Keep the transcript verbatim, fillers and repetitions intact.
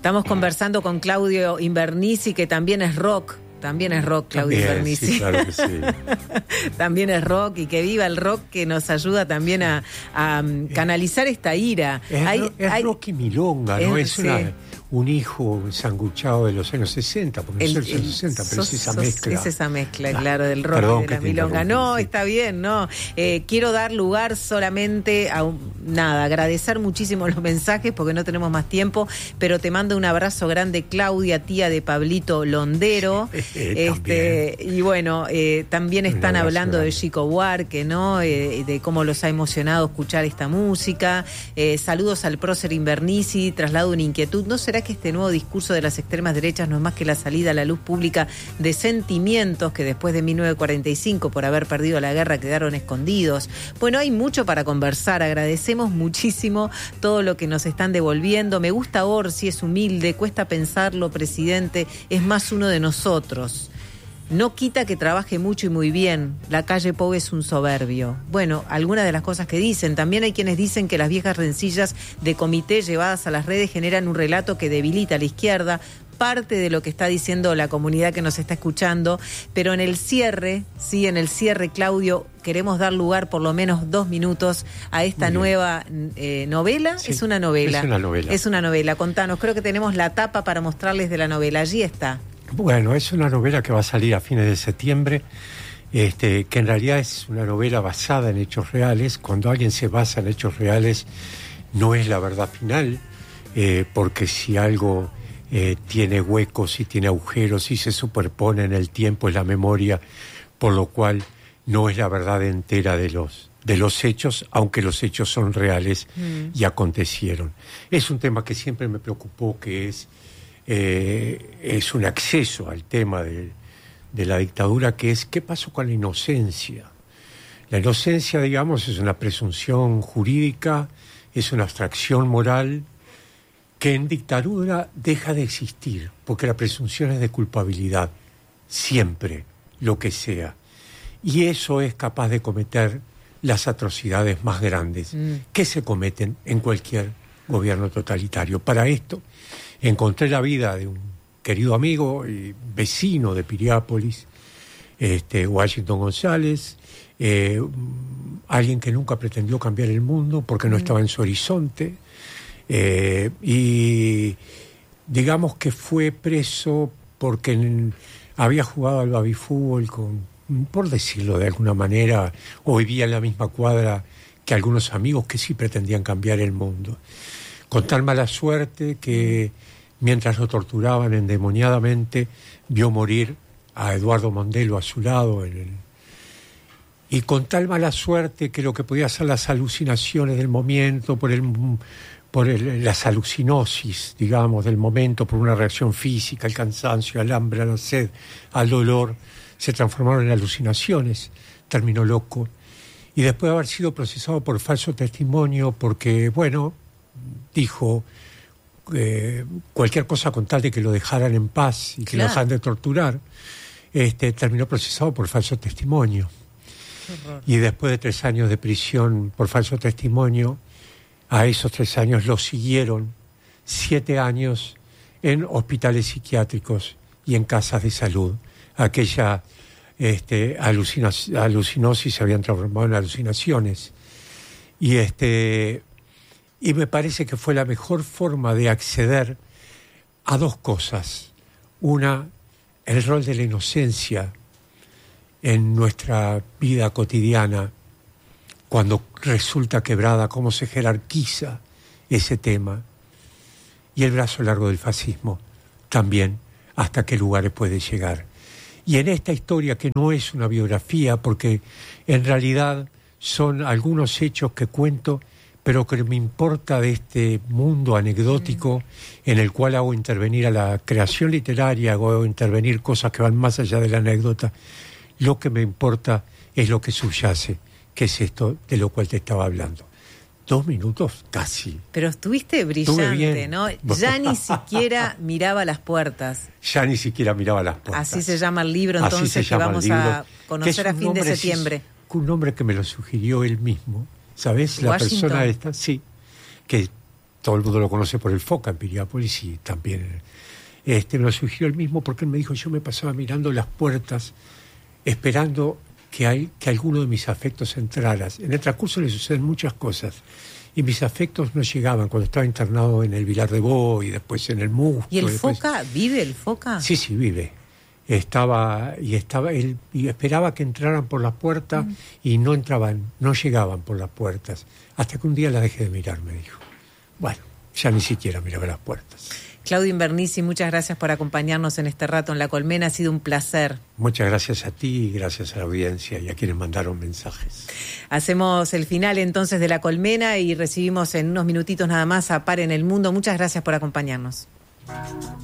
Estamos conversando con Claudio Invernizzi, que también es rock. También es rock, Claudio Invernizzi. Sí, claro que sí. También es rock, y que viva el rock, que nos ayuda también a, a canalizar esta ira. Es, hay, ro- es hay, rock y milonga, ¿no? es, Es una, sí. un hijo sanguchado de los años sesenta, porque no son los años sesenta, pero sos, es esa sos, mezcla. Es esa mezcla, Ah, claro, del rock perdón y de la que te milonga. interrumpí, No, sí. está bien, no. Eh, quiero dar lugar solamente a un, nada, agradecer muchísimo los mensajes porque no tenemos más tiempo, pero te mando un abrazo grande, Claudia, tía de Pablito Londero. Eh, este, y bueno, eh, también están hablando grande. de Chico Buarque, ¿no? Eh, de cómo los ha emocionado escuchar esta música. Eh, saludos al prócer Invernizzi, traslado una inquietud. ¿No será que este nuevo discurso de las extremas derechas no es más que la salida a la luz pública de sentimientos que después de mil novecientos cuarenta y cinco, por haber perdido la guerra, quedaron escondidos? Bueno, hay mucho para conversar. Agradecemos muchísimo todo lo que nos están devolviendo. Me gusta Orsi, es humilde, cuesta pensarlo, presidente, es más uno de nosotros. No quita que trabaje mucho y muy bien. La calle Pou es un soberbio. Bueno, algunas de las cosas que dicen. También hay quienes dicen que las viejas rencillas de comité llevadas a las redes generan un relato que debilita a la izquierda. Parte de lo que está diciendo la comunidad que nos está escuchando. Pero en el cierre, sí, en el cierre, Claudio, queremos dar lugar por lo menos dos minutos a esta nueva eh, novela. Sí, es una novela. Es una novela. Es una novela. Contanos, creo que tenemos la tapa para mostrarles de la novela. Allí está. Bueno, es una novela que va a salir a fines de septiembre, este, que en realidad es una novela basada en hechos reales. Cuando alguien se basa en hechos reales, no es la verdad final, eh, porque si algo eh, tiene huecos y tiene agujeros y se superpone en el tiempo, es la memoria, por lo cual no es la verdad entera de los, de los hechos, aunque los hechos son reales mm. y acontecieron. Es un tema que siempre me preocupó, que es... Eh, es un acceso al tema de, de la dictadura, que es ¿qué pasó con la inocencia? La inocencia, digamos, es una presunción jurídica, es una abstracción moral que en dictadura deja de existir, porque la presunción es de culpabilidad, siempre, lo que sea. Y eso es capaz de cometer las atrocidades más grandes mm. que se cometen en cualquier gobierno totalitario. Para esto encontré la vida de un querido amigo y vecino de Piriápolis, este, Washington González, eh, alguien que nunca pretendió cambiar el mundo porque no estaba en su horizonte, eh, y digamos que fue preso porque en, había jugado al babifútbol con, por decirlo de alguna manera, o vivía en la misma cuadra que algunos amigos que sí pretendían cambiar el mundo. Con tal mala suerte que mientras lo torturaban endemoniadamente, vio morir a Eduardo Mondelo a su lado. En el... Y con tal mala suerte que lo que podía ser las alucinaciones del momento, por, el, por el, las alucinosis, digamos, del momento, por una reacción física, el cansancio, al hambre, a la sed, al dolor, se transformaron en alucinaciones. Terminó loco. Y después de haber sido procesado por falso testimonio, porque, bueno, dijo... Eh, cualquier cosa con tal de que lo dejaran en paz y que claro. lo dejaran de torturar, este, terminó procesado por falso testimonio. Y después de tres años de prisión por falso testimonio, a esos tres años lo siguieron siete años en hospitales psiquiátricos y en casas de salud. Aquella este, alucina, alucinosis se habían transformado en alucinaciones. Y este... Y me parece que fue la mejor forma de acceder a dos cosas. Una, el rol de la inocencia en nuestra vida cotidiana, cuando resulta quebrada, cómo se jerarquiza ese tema. Y el brazo largo del fascismo, también, hasta qué lugares puede llegar. Y en esta historia, que no es una biografía, porque en realidad son algunos hechos que cuento, pero que me importa de este mundo anecdótico mm. en el cual hago intervenir a la creación literaria, hago intervenir cosas que van más allá de la anécdota. Lo que me importa es lo que subyace, que es esto de lo cual te estaba hablando. Dos minutos casi. Pero estuviste brillante, ¿no? Ya ni siquiera miraba las puertas. Ya ni siquiera miraba las puertas. Así se llama el libro, entonces, que vamos libro, a conocer a fin de septiembre. Es un nombre que me lo sugirió él mismo. ¿Sabes? La Washington. Persona esta, sí, que todo el mundo lo conoce por el Foca en Piriápolis y también este, me lo sugirió él mismo porque él me dijo, yo me pasaba mirando las puertas esperando que, hay, que alguno de mis afectos entrara. En el transcurso le suceden muchas cosas y mis afectos no llegaban cuando estaba internado en el Vilar de Bo y después en el Musto. ¿Y el después... Foca? ¿Vive el Foca? Sí, sí, vive. Estaba y estaba él y esperaba que entraran por la puerta mm. y no entraban, no llegaban por las puertas, hasta que un día la dejé de mirar, me dijo. Bueno, ya ni siquiera miraba las puertas. Claudio Invernizzi, muchas gracias por acompañarnos en este rato en La Colmena, ha sido un placer. Muchas gracias a ti y gracias a la audiencia y a quienes mandaron mensajes. Hacemos el final entonces de La Colmena y recibimos en unos minutitos nada más a Par en el Mundo. Muchas gracias por acompañarnos.